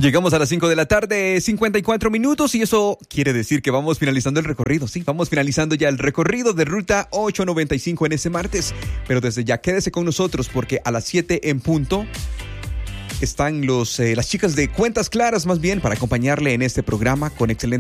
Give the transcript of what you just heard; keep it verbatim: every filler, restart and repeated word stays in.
Llegamos a las cinco de la tarde, cincuenta y cuatro minutos, y eso quiere decir que vamos finalizando el recorrido. Sí, vamos finalizando ya el recorrido de Ruta ochocientos noventa y cinco en ese martes. Pero desde ya quédese con nosotros porque a las siete en punto están los, eh, las chicas de Cuentas Claras, más bien, para acompañarle en este programa con excelente